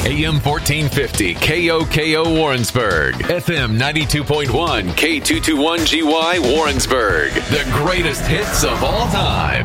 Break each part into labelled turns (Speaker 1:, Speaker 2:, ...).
Speaker 1: AM 1450 KOKO Warrensburg, FM 92.1 K221GY Warrensburg. The greatest hits of all time.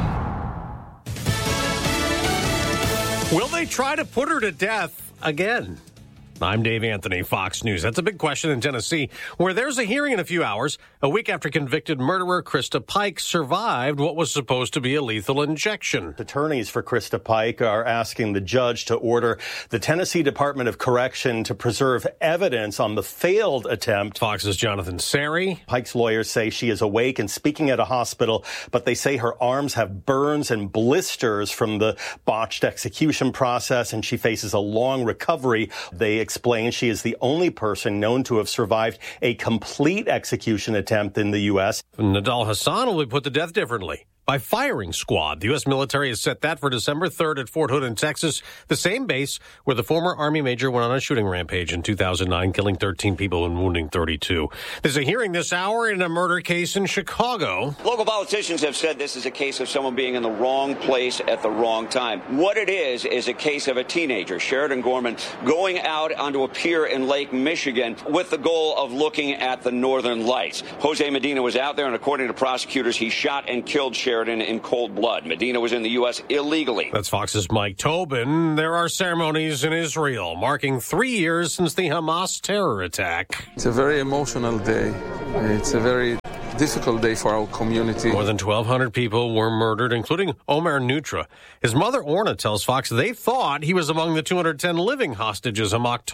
Speaker 2: Will they try to put her to death again? I'm Dave Anthony, Fox News. That's a big question in Tennessee, where there's a hearing in a few hours, a week after convicted murderer Krista Pike survived what was supposed to be a lethal injection.
Speaker 3: Attorneys for Krista Pike are asking the judge to order the Tennessee Department of Correction to preserve evidence on the failed attempt.
Speaker 2: Fox's Jonathan Sari.
Speaker 3: Pike's lawyers say she is awake and speaking at a hospital, but they say her arms have burns and blisters from the botched execution process, and she faces a long recovery. They explain she is the only person known to have survived a complete execution attempt in the U.S.
Speaker 2: Nidal Hassan will be put to death differently by firing squad. The U.S. military has set that for December 3rd at Fort Hood in Texas, the same base where the former Army major went on a shooting rampage in 2009, killing 13 people and wounding 32. There's a hearing this hour in a murder case in Chicago.
Speaker 4: Local politicians have said this is a case of someone being in the wrong place at the wrong time. What it is a case of a teenager, Sheridan Gorman, going out onto a pier in Lake Michigan with the goal of looking at the northern lights. Jose Medina was out there, and according to prosecutors, he shot and killed Sheridan in cold blood. Medina was in the U.S. illegally.
Speaker 2: That's Fox's Mike Tobin. There are ceremonies in Israel marking 3 years since the Hamas terror attack.
Speaker 5: It's a very emotional day. It's a very difficult day for our community.
Speaker 2: More than 1,200 people were murdered, including Omer Nutra. His mother, Orna, tells Fox they thought he was among the 210 living hostages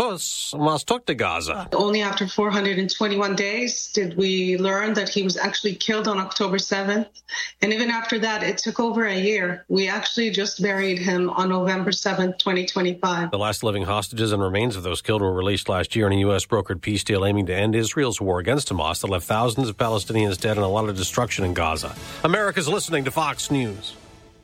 Speaker 2: Hamas took to Gaza.
Speaker 6: Only after 421 days did we learn that he was actually killed on October 7th. And even after that, it took over a year. We actually just buried him on November 7th, 2025.
Speaker 2: The last living hostages and remains of those killed were released last year in a U.S. brokered peace deal aiming to end Israel's war against Hamas that left thousands of Palestinians dead and a lot of destruction in Gaza. America's listening to Fox News.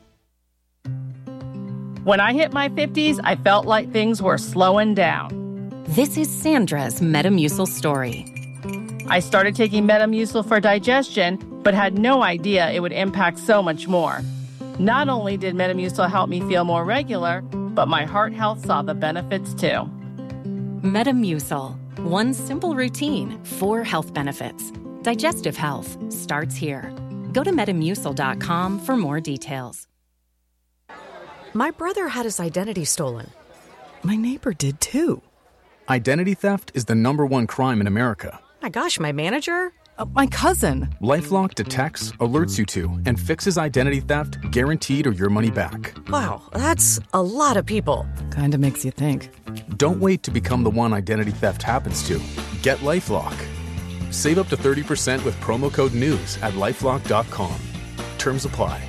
Speaker 7: When I hit my 50s, I felt like things were slowing down.
Speaker 8: This is Sandra's Metamucil story.
Speaker 7: I started taking Metamucil for digestion, but had no idea it would impact so much more. Not only did Metamucil help me feel more regular, but my heart health saw the benefits too.
Speaker 8: Metamucil. One simple routine, 4 health benefits. Digestive health starts here. Go to Metamucil.com for more details.
Speaker 9: My brother had his identity stolen.
Speaker 10: My neighbor did too.
Speaker 11: Identity theft is the #1 crime in America.
Speaker 9: My gosh, my manager?
Speaker 10: My cousin.
Speaker 11: LifeLock detects, alerts you to, and fixes identity theft guaranteed or your money back.
Speaker 9: Wow, that's a lot of people.
Speaker 10: Kinda makes you think.
Speaker 11: Don't wait to become the one identity theft happens to. Get LifeLock. Save up to 30% with promo code NEWS at LifeLock.com. Terms apply.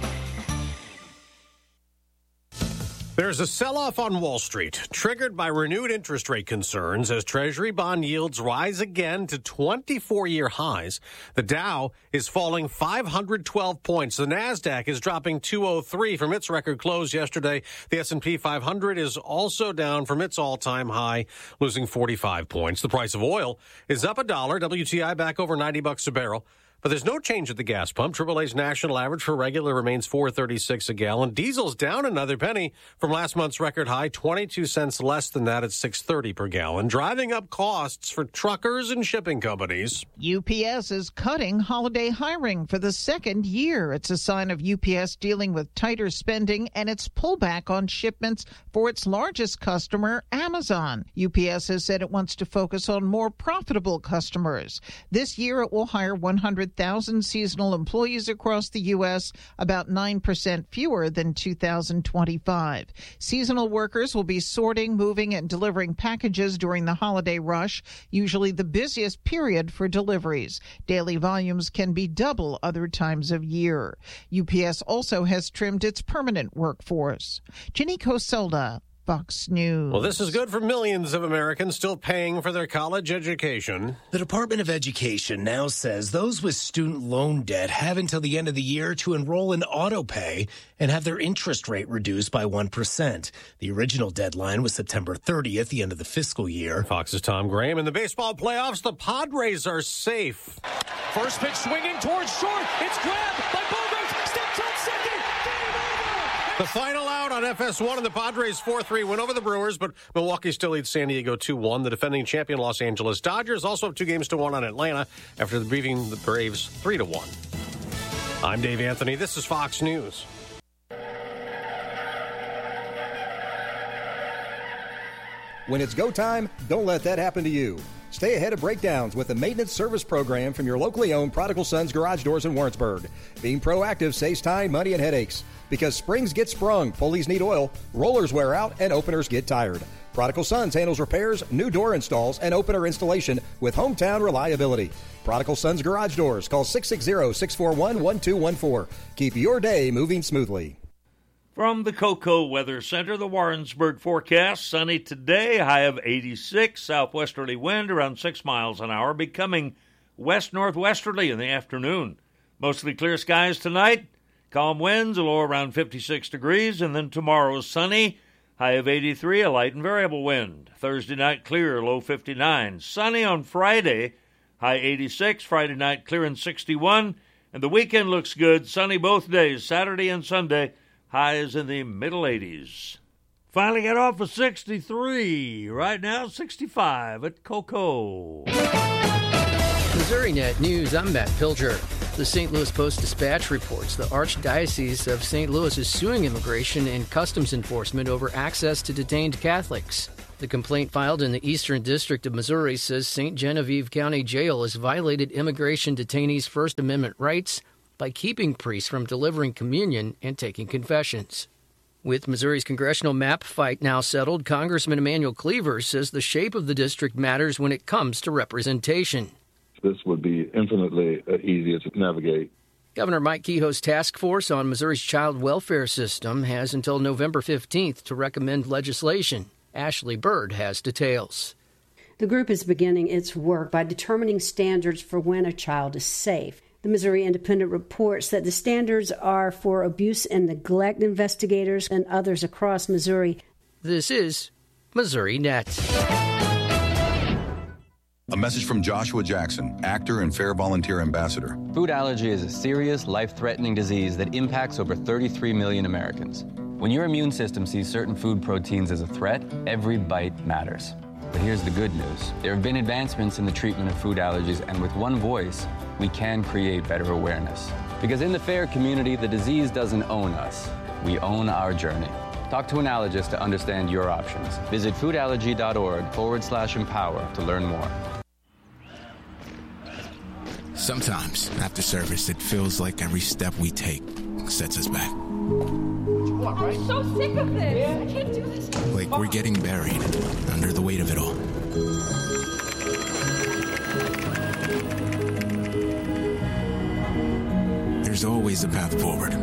Speaker 2: There's a sell-off on Wall Street, triggered by renewed interest rate concerns as Treasury bond yields rise again to 24-year highs. The Dow is falling 512 points. The Nasdaq is dropping 203 from its record close yesterday. The S&P 500 is also down from its all-time high, losing 45 points. The price of oil is up $1. WTI back over $90 a barrel. But there's no change at the gas pump. AAA's national average for regular remains $4.36 a gallon. Diesel's down another penny from last month's record high, 22 cents less than that at $6.30 per gallon, driving up costs for truckers and shipping companies.
Speaker 12: UPS is cutting holiday hiring for the second year. It's a sign of UPS dealing with tighter spending and its pullback on shipments for its largest customer, Amazon. UPS has said it wants to focus on more profitable customers. This year, it will hire 100,000 seasonal employees across the U.S., about 9% fewer than 2025. Seasonal workers will be sorting, moving, and delivering packages during the holiday rush, usually the busiest period for deliveries. Daily volumes can be double other times of year. UPS also has trimmed its permanent workforce. Ginny Coselda, Fox News.
Speaker 2: Well, this is good for millions of Americans still paying for their college education.
Speaker 13: The Department of Education now says those with student loan debt have until the end of the year to enroll in autopay and have their interest rate reduced by 1%. The original deadline was September 30th, the end of the fiscal year.
Speaker 2: Fox's Tom Graham. In the baseball playoffs, the Padres are safe.
Speaker 14: First pitch swinging towards short. It's grabbed by Bogarts. Steps on second.
Speaker 2: The final out out on FS1, and the Padres 4-3 win over the Brewers, but Milwaukee still leads San Diego 2-1. The defending champion Los Angeles Dodgers also have 2-1 on Atlanta after beating the Braves 3-1. I'm Dave Anthony. This is Fox News.
Speaker 14: When it's go time, don't let that happen to you. Stay ahead of breakdowns with the maintenance service program from your locally owned Prodigal Sons Garage Doors in Warrensburg. Being proactive saves time, money, and headaches. Because springs get sprung, pulleys need oil, rollers wear out, and openers get tired. Prodigal Sons handles repairs, new door installs, and opener installation with hometown reliability. Prodigal Sons Garage Doors. Call 660-641-1214. Keep your day moving smoothly.
Speaker 15: From the Cocoa Weather Center, the Warrensburg forecast. Sunny today, high of 86. Southwesterly wind around 6 miles an hour, becoming west-northwesterly in the afternoon. Mostly clear skies tonight. Calm winds, a low around 56 degrees. And then tomorrow, sunny, high of 83, a light and variable wind. Thursday night, clear, low 59. Sunny on Friday, high 86. Friday night, clear and 61. And the weekend looks good. Sunny both days, Saturday and Sunday. Highs in the middle 80s. Finally got off of 63. Right now, 65 at Cocoa.
Speaker 16: Missouri Net News, I'm Matt Pilger. The St. Louis Post-Dispatch reports the Archdiocese of St. Louis is suing immigration and customs enforcement over access to detained Catholics. The complaint filed in the Eastern District of Missouri says St. Genevieve County Jail has violated immigration detainees' First Amendment rights by keeping priests from delivering communion and taking confessions. With Missouri's congressional map fight now settled, Congressman Emanuel Cleaver says the shape of the district matters when it comes to representation.
Speaker 17: This would be infinitely easier to navigate.
Speaker 16: Governor Mike Kehoe's task force on Missouri's child welfare system has until November 15th to recommend legislation. Ashley Bird has details.
Speaker 18: The group is beginning its work by determining standards for when a child is safe. The Missouri Independent reports that the standards are for abuse and neglect investigators and others across Missouri.
Speaker 16: This is Missouri Net.
Speaker 19: A message from Joshua Jackson, actor and Fair Volunteer Ambassador.
Speaker 20: Food allergy is a serious, life-threatening disease that impacts over 33 million Americans. When your immune system sees certain food proteins as a threat, every bite matters. But here's the good news. There have been advancements in the treatment of food allergies, and with one voice, we can create better awareness. Because in the FAIR community, the disease doesn't own us. We own our journey. Talk to an allergist to understand your options. Visit foodallergy.org/empower to learn more.
Speaker 21: Sometimes, after service, it feels like every step we take sets us back.
Speaker 22: I'm so sick of this. I can't do this.
Speaker 21: Like we're getting buried under the weight of it all. There's always a path forward.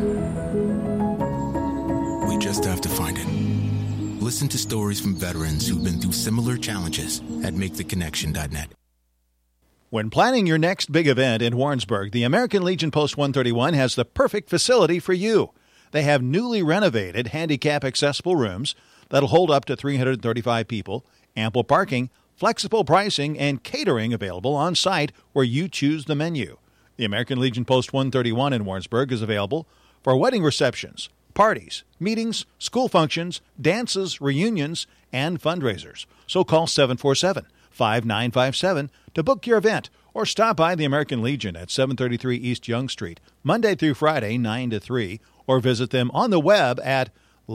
Speaker 21: We just have to find it. Listen to stories from veterans who've been through similar challenges at MakeTheConnection.net.
Speaker 23: When planning your next big event in Warrensburg, the American Legion Post 131 has the perfect facility for you. They have newly renovated handicap-accessible rooms that'll hold up to 335 people, ample parking, flexible pricing, and catering available on site where you choose the menu. The American Legion Post 131 in Warrensburg is available for wedding receptions, parties, meetings, school functions, dances, reunions, and fundraisers. So call 747-5957 to book your event or stop by the American Legion at 733 East Young Street, Monday through Friday, 9 to 3, or visit them on the web at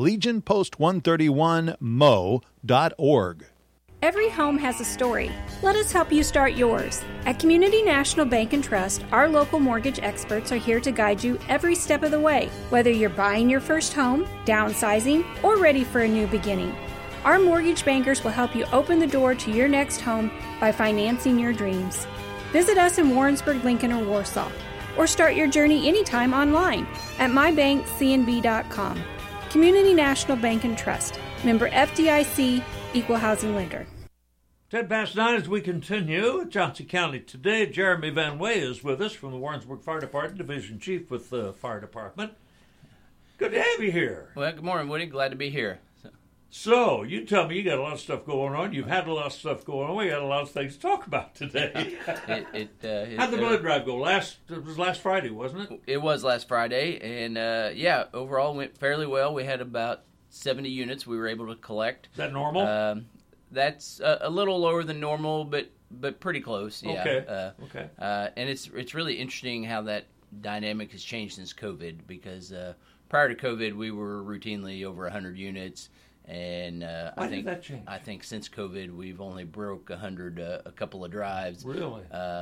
Speaker 23: legionpost131mo.org.
Speaker 24: Every home has a story. Let us help you start yours. At Community National Bank and Trust, our local mortgage experts are here to guide you every step of the way, whether you're buying your first home, downsizing, or ready for a new beginning. Our mortgage bankers will help you open the door to your next home by financing your dreams. Visit us in Warrensburg, Lincoln, or Warsaw, or start your journey anytime online at mybankcnb.com. Community National Bank and Trust. Member FDIC, Equal Housing Lender.
Speaker 15: 10 past 9 as we continue at Johnson County today. Jeremy Van Way is with us from the Warrensburg Fire Department, Division Chief with the Fire Department. Good to have you here.
Speaker 25: Well, good morning, Woody. Glad to be here.
Speaker 15: So, you tell me you got a lot of stuff going on. You've had a lot of stuff going on. We got a lot of things to talk about today. How'd the blood drive go? It was last Friday, wasn't it?
Speaker 25: It was last Friday, and overall went fairly well. We had about 70 units we were able to collect.
Speaker 15: Is that normal?
Speaker 25: That's a little lower than normal, but pretty close. Yeah.
Speaker 15: Okay. Okay.
Speaker 25: And it's really interesting how that dynamic has changed since COVID, because prior to COVID we were routinely over 100 units, and
Speaker 15: Why did that change?
Speaker 25: I think since COVID we've only broke 100 a couple of drives.
Speaker 15: Really?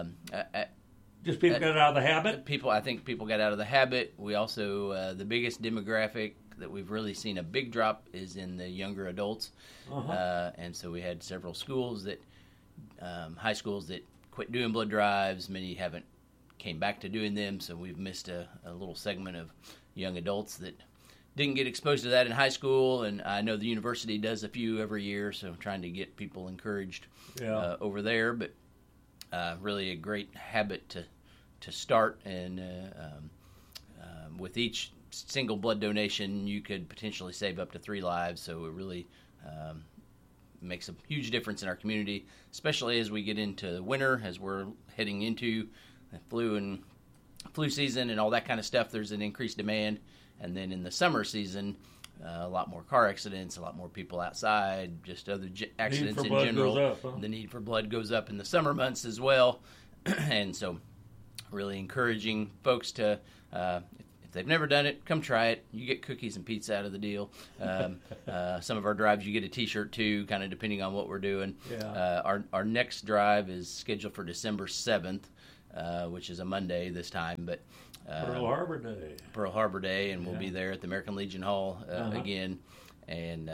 Speaker 15: Just people got out of the habit?
Speaker 25: I think people got out of the habit. We also, the biggest demographic that we've really seen a big drop is in the younger adults. And so we had several schools high schools that quit doing blood drives. Many haven't came back to doing them, so we've missed a little segment of young adults that didn't get exposed to that in high school. And I know the university does a few every year, so I'm trying to get people encouraged over there. But really a great habit to start, and with each single blood donation you could potentially save up to 3 lives, so it really makes a huge difference in our community, especially as we get into winter, as we're heading into the flu season and all that kind of stuff. There's an increased demand, and then in the summer season a lot more car accidents, a lot more people outside, just other accidents in general. The need for blood goes up in the summer months as well. And so really encouraging folks to, if they've never done it, come try it. You get cookies and pizza out of the deal. Some of our drives you get a T-shirt too, kind of depending on what we're doing. Our next drive is scheduled for December 7th, which is a Monday this time, but
Speaker 15: Pearl Harbor Day.
Speaker 25: Pearl Harbor Day, and we'll be there at the American Legion Hall again. And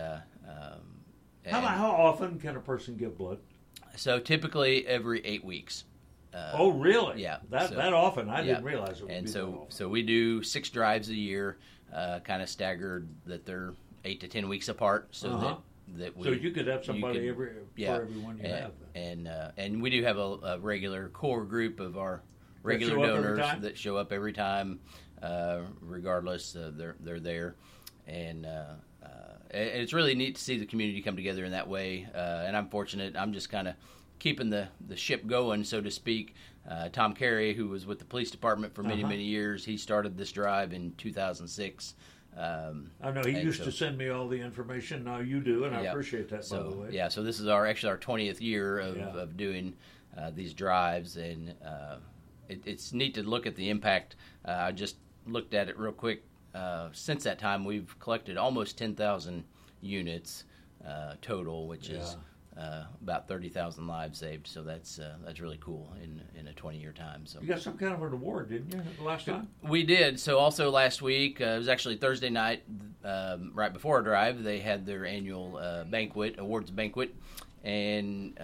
Speaker 15: how often can a person give blood?
Speaker 25: So typically every 8 weeks.
Speaker 15: Oh, really?
Speaker 25: Yeah.
Speaker 15: That often? I didn't realize it would
Speaker 25: and
Speaker 15: be
Speaker 25: so,
Speaker 15: that often.
Speaker 25: So we do 6 drives a year, kind of staggered, that they're 8 to 10 weeks apart, so that we.
Speaker 15: So you could have somebody for everyone you have.
Speaker 25: And we do have a regular core group of our regular donors that show up every time, regardless. They're there, and it's really neat to see the community come together in that way. And I'm fortunate. I'm just kind of keeping the ship going, so to speak. Tom Carey, who was with the police department for many years, he started this drive in 2006.
Speaker 15: I know he used to send me all the information. Now you do, and I appreciate that, by the way.
Speaker 25: Yeah, so this is actually our 20th year of doing these drives, and it's neat to look at the impact. I just looked at it real quick. Since that time, we've collected almost 10,000 units total, which is about 30,000 lives saved. So that's really cool in a 20-year time. So
Speaker 15: you got some kind of an award, didn't you, the last time?
Speaker 25: We did. So also last week, it was actually Thursday night, right before our drive, they had their annual awards banquet, and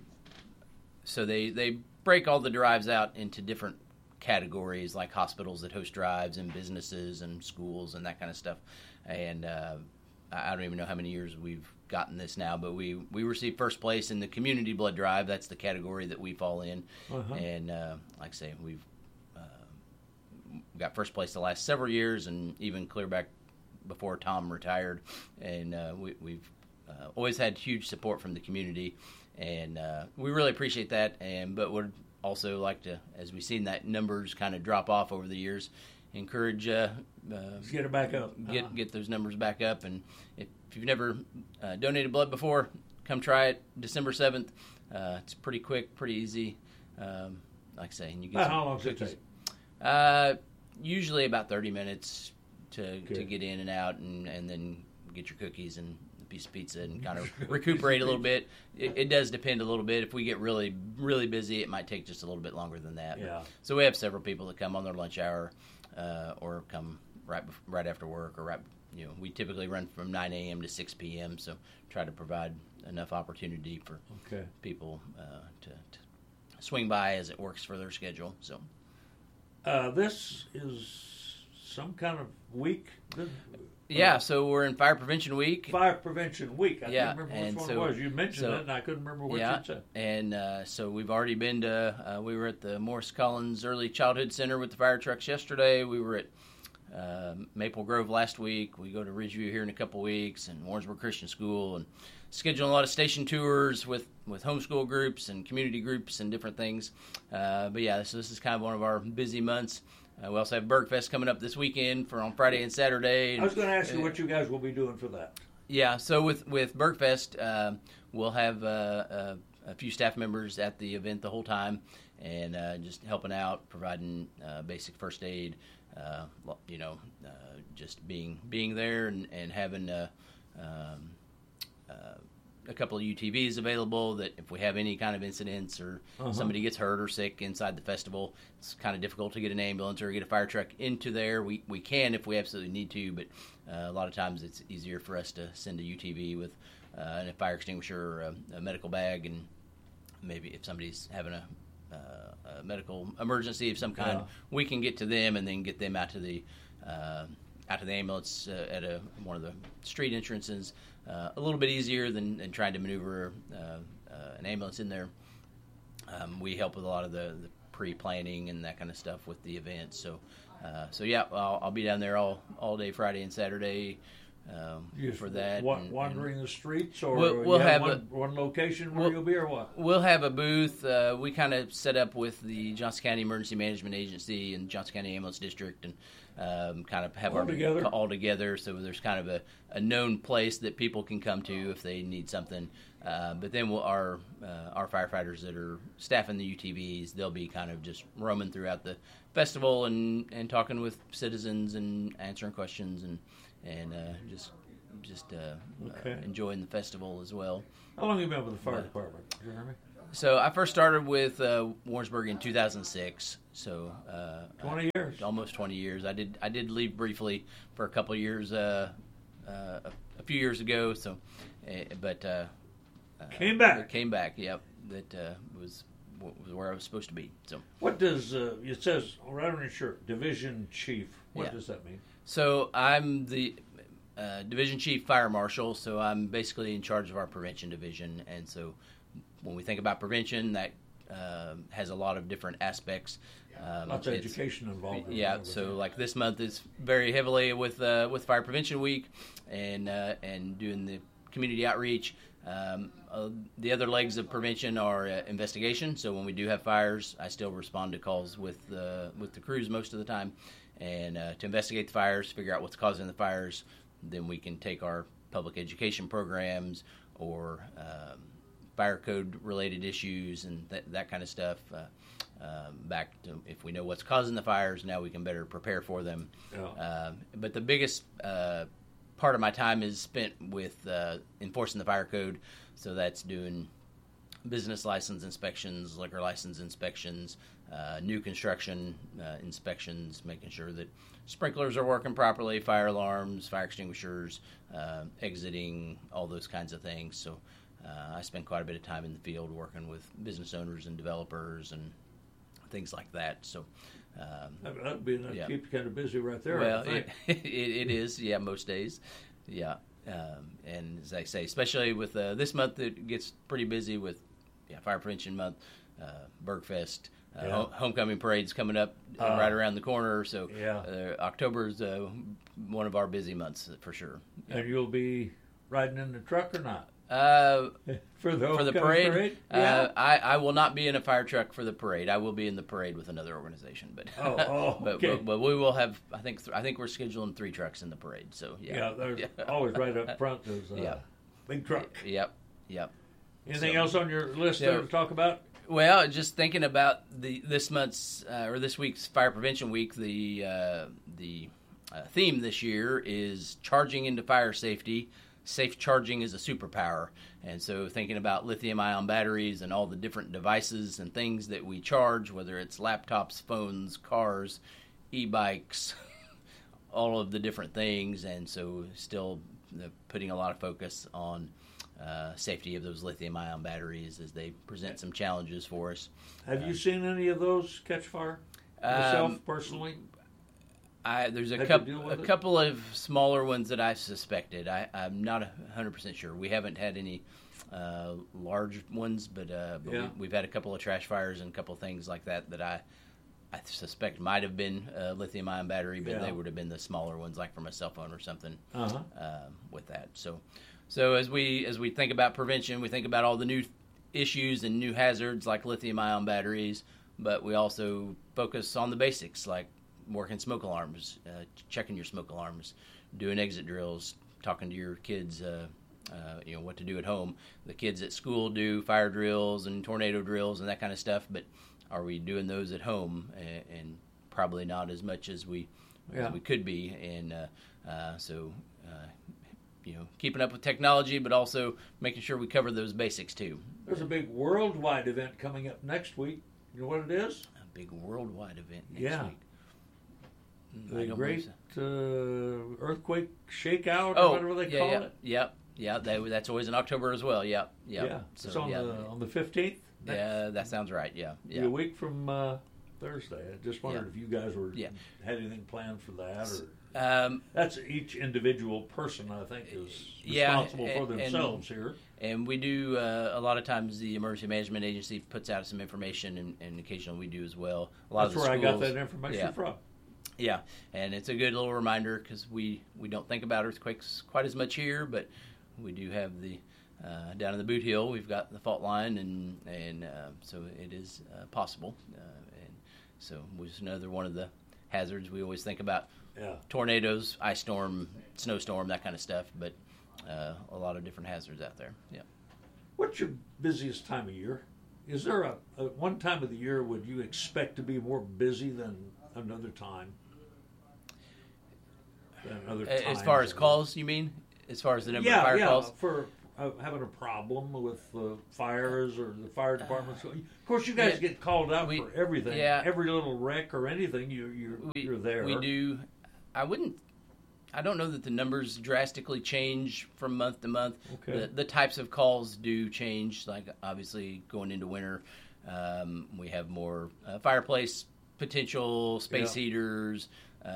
Speaker 25: so they break all the drives out into different categories, like hospitals that host drives, and businesses and schools and that kind of stuff. And I don't even know how many years we've gotten this now, but we received first place in the community blood drive. That's the category that we fall in. And like I say, we've got first place the last several years, and even clear back before Tom retired. And we've always had huge support from the community, and we really appreciate that. But would also like to, as we've seen that numbers kind of drop off over the years, encourage
Speaker 15: get it back up.
Speaker 25: Get those numbers back up. And if you've never donated blood before, come try it December 7th. It's pretty quick, pretty easy. Like I say, and you get
Speaker 15: how long does it
Speaker 25: take? Usually about 30 minutes to get in and out, and then get your cookies and a piece of pizza and kind of recuperate a little bit. It does depend a little bit. If we get really, really busy, it might take just a little bit longer than that.
Speaker 15: Yeah.
Speaker 25: So we have several people that come on their lunch hour, or come right after work, or we typically run from 9 a.m. to 6 p.m., so try to provide enough opportunity for people to swing by as it works for their schedule. So
Speaker 15: this is some kind of week?
Speaker 25: Yeah, so we're in Fire Prevention Week.
Speaker 15: Fire Prevention Week. I can't remember which one it was. You mentioned it, and I couldn't remember what you said.
Speaker 25: And so we've already been to, we were at the Morris Collins Early Childhood Center with the fire trucks yesterday. We were at Maple Grove last week. We go to Ridgeview here in a couple weeks, and Warrensburg Christian School, and scheduling a lot of station tours with homeschool groups and community groups and different things. But yeah, so this is kind of one of our busy months. We also have Bergfest coming up this weekend on Friday and Saturday.
Speaker 15: I was going to ask you what you guys will be doing for that.
Speaker 25: Yeah, so with Bergfest, we'll have a few staff members at the event the whole time, and just helping out, providing basic first aid, just being there and having a couple of UTVs available that if we have any kind of incidents or somebody gets hurt or sick inside the festival, it's kind of difficult to get an ambulance or get a fire truck into there. We can if we absolutely need to, but a lot of times it's easier for us to send a UTV with a fire extinguisher or a medical bag, and maybe if somebody's having a medical emergency of some kind, we can get to them and then get them out to the ambulance at one of the street entrances. A little bit easier than trying to maneuver an ambulance in there. We help with a lot of the pre-planning and that kind of stuff with the event. So yeah, I'll be down there all day Friday and Saturday for that.
Speaker 15: Wandering the streets, or
Speaker 25: we'll have
Speaker 15: one location where you'll be, or what?
Speaker 25: We'll have a booth. We kind of set up with the Johnson County Emergency Management Agency and Johnson County Ambulance District, and kind of have all together. So there's kind of a known place that people can come to if they need something. But then our firefighters that are staffing the UTVs, they'll be kind of just roaming throughout the festival and talking with citizens and answering questions and just enjoying the festival as well.
Speaker 15: How long have you been with the fire department, Jeremy?
Speaker 25: So I first started with Warrensburg in 2006. So
Speaker 15: 20 years,
Speaker 25: almost 20 years. I did leave briefly for a couple of years, a few years ago. So, but
Speaker 15: came back.
Speaker 25: Yep, that was where I was supposed to be. So,
Speaker 15: what does it says right on your shirt? Division Chief. What does that mean?
Speaker 25: So I'm the Division Chief Fire Marshal. So I'm basically in charge of our prevention division, and so when we think about prevention, that has a lot of different aspects.
Speaker 15: Lots of education involved.
Speaker 25: Yeah, so like this month is very heavily with Fire Prevention Week and doing the community outreach. The other legs of prevention are investigation. So when we do have fires, I still respond to calls with the crews most of the time, and to investigate the fires, figure out what's causing the fires. Then we can take our public education programs or fire code related issues and that kind of stuff back to, if we know what's causing the fires, now we can better prepare for them. But the biggest part of my time is spent with enforcing the fire code. So that's doing business license inspections, liquor license inspections, new construction inspections, making sure that sprinklers are working properly, fire alarms, fire extinguishers, exiting, all those kinds of things. So I spend quite a bit of time in the field working with business owners and developers and things like that. So
Speaker 15: that would be enough to keep you kind of busy right there.
Speaker 25: Well, it is, yeah, most days, yeah. And as I say, especially with this month, it gets pretty busy with Fire Prevention Month, Bergfest, homecoming parade's coming up right around the corner. So October is one of our busy months for sure.
Speaker 15: And you'll be riding in the truck or not?
Speaker 25: For the parade? I will not be in a fire truck for the parade. I will be in the parade with another organization, but
Speaker 15: okay.
Speaker 25: but we will have. I think we're scheduling 3 trucks in the parade. So
Speaker 15: there's always right up front. There's a big truck.
Speaker 25: Yep.
Speaker 15: Anything else on your list there to talk about?
Speaker 25: Well, just thinking about this month's or this week's Fire Prevention Week, the theme this year is charging into fire safety. Safe charging is a superpower. And so thinking about lithium-ion batteries and all the different devices and things that we charge, whether it's laptops, phones, cars, e-bikes, all of the different things. And so still putting a lot of focus on safety of those lithium-ion batteries as they present some challenges for us.
Speaker 15: Have you seen any of those catch fire yourself personally?
Speaker 25: There's a couple of smaller ones that I suspected. I'm not 100% sure. We haven't had any large ones, but we've had a couple of trash fires and a couple of things like that I suspect might have been a lithium-ion battery, but they would have been the smaller ones, like from a cell phone or something. With that. So as we think about prevention, we think about all the new issues and new hazards like lithium-ion batteries, but we also focus on the basics like working smoke alarms, checking your smoke alarms, doing exit drills, talking to your kids, what to do at home. The kids at school do fire drills and tornado drills and that kind of stuff, but are we doing those at home? And probably not as much as we could be. And keeping up with technology, but also making sure we cover those basics too.
Speaker 15: There's a big worldwide event coming up next week. You know what it is?
Speaker 25: A big worldwide event next week.
Speaker 15: The great earthquake shakeout, or whatever they call it.
Speaker 25: Yeah. That's always in October as well. Yeah.
Speaker 15: So it's on the 15th.
Speaker 25: Yeah, that sounds right. Yeah.
Speaker 15: A week from Thursday. I just wondered if you guys had anything planned for that, or that's each individual person, I think, is responsible for themselves here.
Speaker 25: And we do a lot of times. The Emergency Management Agency puts out some information, and occasionally we do as well.
Speaker 15: That's where I got that information from.
Speaker 25: Yeah, and it's a good little reminder because we don't think about earthquakes quite as much here, but we do have the down in the Boot Hill. We've got the fault line, and so it is possible. And so it was another one of the hazards we always think about. Tornadoes, ice storm, snowstorm, that kind of stuff, but a lot of different hazards out there. Yeah.
Speaker 15: What's your busiest time of year? Is there a one time of the year would you expect to be more busy than another time?
Speaker 25: As far as calls, you mean? As far as the number of fire calls?
Speaker 15: For having a problem with fires or the fire department. Of course, you guys get called out for everything. Yeah. Every little wreck or anything, you're there.
Speaker 25: We do. I don't know that the numbers drastically change from month to month.
Speaker 15: Okay.
Speaker 25: The types of calls do change. Like obviously going into winter, we have more fireplace potential, space heaters.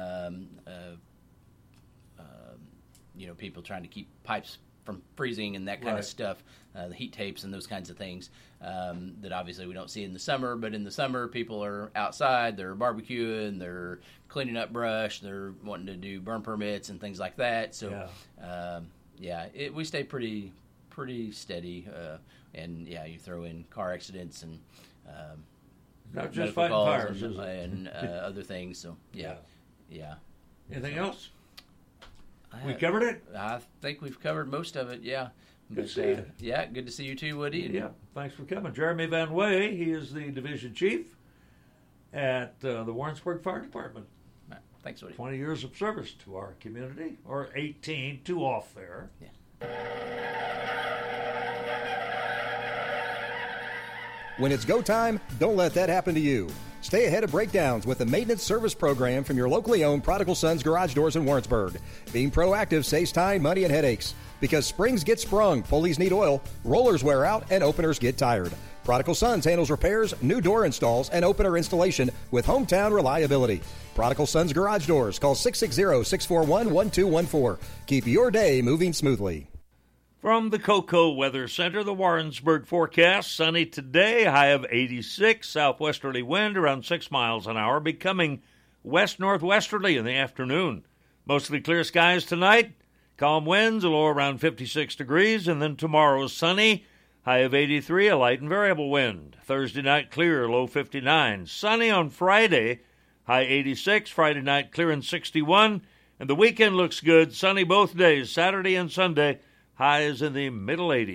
Speaker 25: People trying to keep pipes from freezing and that kind of stuff, the heat tapes and those kinds of things that obviously we don't see in the summer. But in the summer, people are outside, they're barbecuing, they're cleaning up brush, they're wanting to do burn permits and things like that. So, we stay pretty steady. And, you throw in car accidents and
Speaker 15: not just fighting fires
Speaker 25: and other things. So, yeah.
Speaker 15: Anything else? We covered it?
Speaker 25: I think we've covered most of it, yeah.
Speaker 15: Good to see you.
Speaker 25: Yeah, good to see you too, Woody.
Speaker 15: Yeah, thanks for coming. Jeremy Van Way, he is the division chief at the Warrensburg Fire Department.
Speaker 25: Right. Thanks, Woody.
Speaker 15: 20 years of service to our community, or 18, 2 off there.
Speaker 25: Yeah.
Speaker 14: When it's go time, don't let that happen to you. Stay ahead of breakdowns with the maintenance service program from your locally owned Prodigal Sons Garage Doors in Warrensburg. Being proactive saves time, money, and headaches. Because springs get sprung, pulleys need oil, rollers wear out, and openers get tired. Prodigal Sons handles repairs, new door installs, and opener installation with hometown reliability. Prodigal Sons Garage Doors. Call 660-641-1214. Keep your day moving smoothly.
Speaker 15: From the Cocoa Weather Center, the Warrensburg forecast, sunny today, high of 86, southwesterly wind around 6 miles an hour, becoming west-northwesterly in the afternoon. Mostly clear skies tonight, calm winds, a low around 56 degrees, and then tomorrow sunny, high of 83, a light and variable wind. Thursday night clear, low 59. Sunny on Friday, high 86, Friday night clear and 61, and the weekend looks good, sunny both days, Saturday and Sunday, highs in the middle 80s.